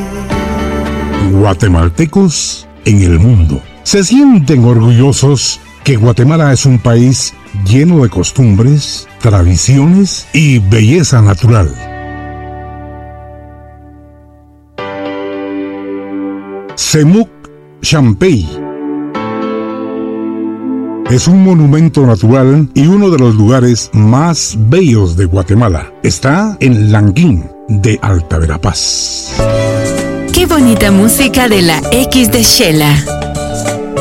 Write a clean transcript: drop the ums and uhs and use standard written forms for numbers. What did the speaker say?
Guatemaltecos en el mundo se sienten orgullosos que Guatemala es un país lleno de costumbres, tradiciones y belleza natural. Semuc Champey es un monumento natural y uno de los lugares más bellos de Guatemala. Está en Languín de Alta Verapaz. Qué bonita música de la X de Shela.